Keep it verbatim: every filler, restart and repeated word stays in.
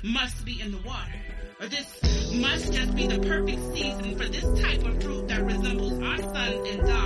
must be in the water. Or this must just be the perfect season for this type of fruit that resembles our sons and daughters